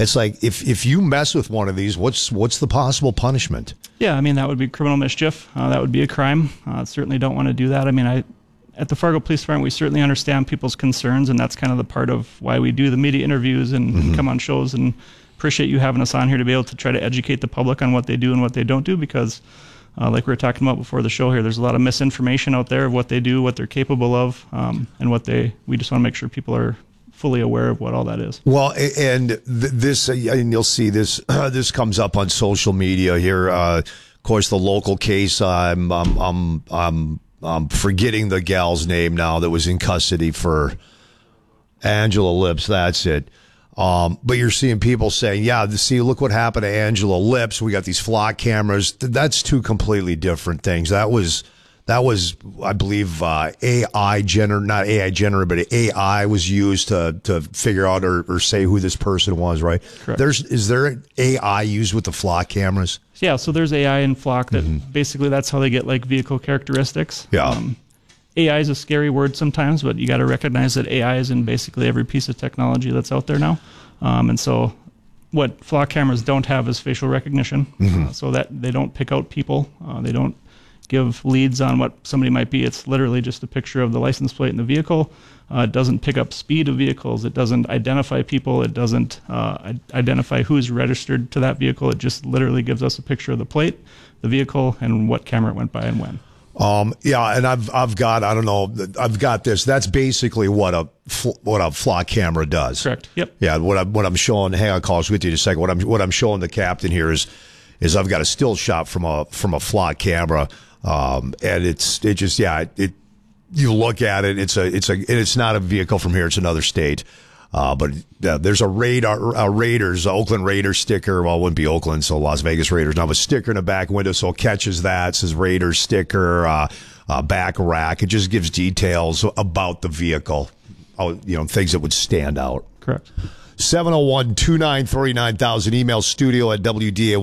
It's like if you mess with one of these, what's the possible punishment? Yeah, I mean, that would be criminal mischief. That would be a crime. Certainly don't want to do that. I mean, at the Fargo Police Department, we certainly understand people's concerns, and that's kind of the part of why we do the media interviews and come on shows, and appreciate you having us on here to be able to try to educate the public on what they do and what they don't do, because like we were talking about before the show here, there's a lot of misinformation out there of what they do, what they're capable of, and we just want to make sure people are fully aware of what all that is. Well, and this, and you'll see this, this comes up on social media here. Of course, the local case, I'm forgetting the gal's name now that was in custody for Angela Lips. That's it. But you're seeing people saying, yeah, see, look what happened to Angela Lips. We got these flock cameras. That's two completely different things. That was, I believe, not AI generated, but AI was used to figure out or say who this person was, right? Correct. Is there AI used with the flock cameras? Yeah, so there's AI in flock that basically that's how they get like vehicle characteristics. Yeah. AI is a scary word sometimes, but you got to recognize that AI is in basically every piece of technology that's out there now. And so what flock cameras don't have is facial recognition, so that they don't pick out people. They don't give leads on what somebody might be. It's literally just a picture of the license plate in the vehicle. It doesn't pick up speed of vehicles. It doesn't identify people. It doesn't identify who's registered to that vehicle. It just literally gives us a picture of the plate, the vehicle, and what camera it went by and when. Yeah, and I've got this. That's basically what a flock camera does. Correct. Yep. Yeah. What I'm showing. Hang on, calls with you in a second. What I'm showing the captain here is I've got a still shot from a flock camera. And you look at it. It's not a vehicle from here. It's another state. But there's a Raiders, Oakland Raiders sticker. Well, it wouldn't be Oakland, so Las Vegas Raiders. Now, a sticker in the back window, so it catches that. It says Raiders sticker, back rack. It just gives details about the vehicle, things that would stand out. Correct. 701-293-9000. Email studio at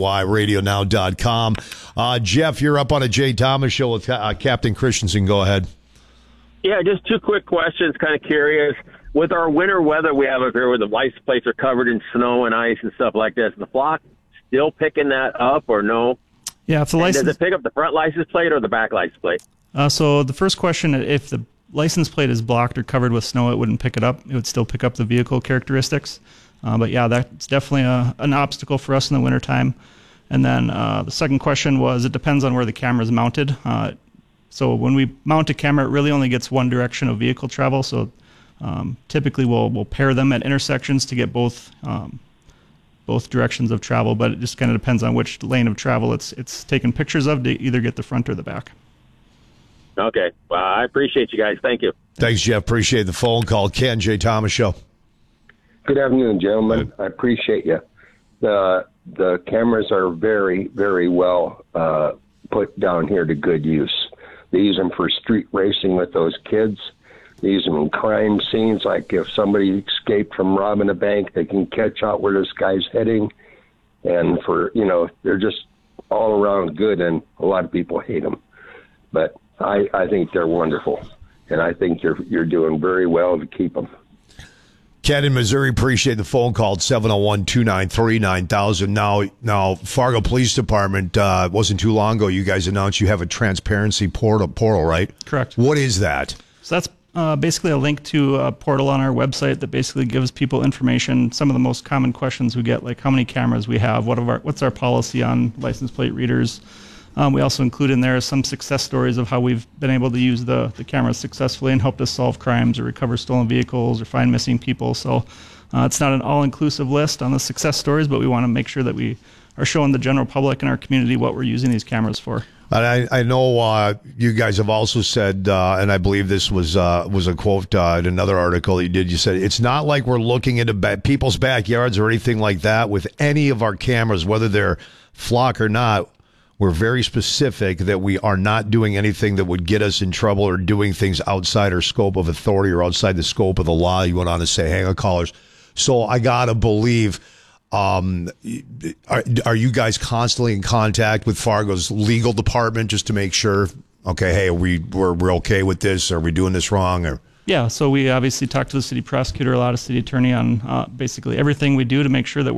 WDAYRadioNow.com. Jeff, you're up on a Jay Thomas show with Captain Christensen. Go ahead. Yeah, just two quick questions, kind of curious. With our winter weather we have up here where the license plates are covered in snow and ice and stuff like this, is the flock still picking that up or no? Yeah, if the license... Does it pick up the front license plate or the back license plate? So the first question, if the license plate is blocked or covered with snow, it wouldn't pick it up. It would still pick up the vehicle characteristics. But yeah, that's definitely an obstacle for us in the wintertime. And then the second question was, it depends on where the camera is mounted. So when we mount a camera, it really only gets one direction of vehicle travel. So typically we'll pair them at intersections to get both directions of travel, but it just kind of depends on which lane of travel it's taken pictures of to either get the front or the back. Okay. Well, I appreciate you guys. Thank you. Thanks, Jeff. Appreciate the phone call. Ken, Jay Thomas Show. Good afternoon, gentlemen. I appreciate you. The cameras are very, very well put down here to good use. They use them for street racing with those kids. They use them in crime scenes, like if somebody escaped from robbing a bank, they can catch out where this guy's heading. And they're just all around good, and a lot of people hate them. But I think they're wonderful, and I think you're doing very well to keep them. Ken in Missouri, appreciate the phone call at 701-293-9000. Now, Fargo Police Department, it wasn't too long ago, you guys announced you have a transparency portal, right? Correct. What is that? So that's basically a link to a portal on our website that basically gives people information. Some of the most common questions we get, like how many cameras we have, what's our policy on license plate readers. We also include in there some success stories of how we've been able to use the cameras successfully and helped us solve crimes or recover stolen vehicles or find missing people. So it's not an all-inclusive list on the success stories, but we want to make sure that we are showing the general public and our community what we're using these cameras for. And I know you guys have also said, and I believe this was a quote in another article that you did. You said, it's not like we're looking into people's backyards or anything like that with any of our cameras, whether they're flock or not. We're very specific that we are not doing anything that would get us in trouble or doing things outside our scope of authority or outside the scope of the law. You went on to say, hang on, callers. So I got to believe, are you guys constantly in contact with Fargo's legal department just to make sure, okay, hey, we're okay with this? Are we doing this wrong? Or Yeah, so we obviously talk to the city prosecutor, a lot of city attorney on basically everything we do to make sure that